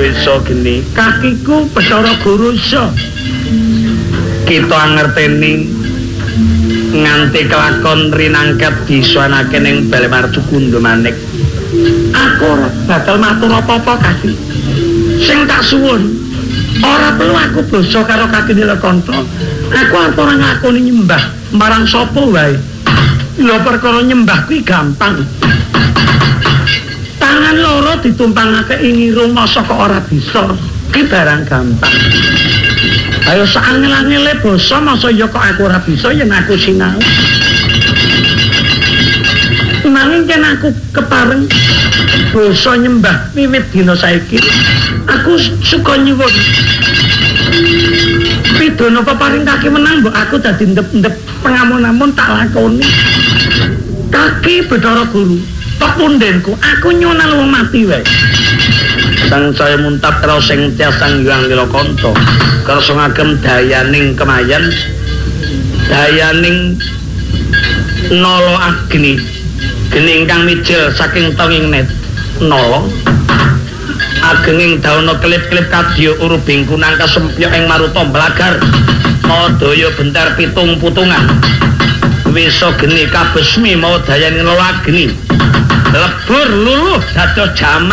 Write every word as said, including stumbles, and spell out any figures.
Wisa geni kakiku Bathara Guru iso kita ngerteni nganti kelakon rinangkat disuwanake ning Balemardu Kunda manik aku ora bakal matur apa-apa Kaki sing tak suwun ora perlu aku basa karo Kaki Nilakanta aku arep ora ngakoni nyembah marang sapa wae lho perkara nyembah kuwi gampang tangan loro ditumpangake ing irung masa kok ora bisa ki barang gampang ayo saangel-angele basa masa ya kok aku ora bisa yen aku sinau nanging yen aku kepareng basa nyembah wiwit dina saiki aku suka nyuwun pidana peparing Kaki menang mbok aku dadi ndep-ndep pengamun-amun tak lakoni Kaki Bathara Guru pepundenku aku nyuwun wong mati wae sang saya muntap karo sing tiasang Hyang Nilakanta kersa ngagem dayaning kemayan dayaning nala agni geni ingkang mijil saking tonging net nala agenging dauna kelip-kelip kadya urubing kunang kasempyok ing maruta blagar madaya bentar pitung putungan Wisa geni kabesmi mau dayaning nala agni lebur luluh dados jaman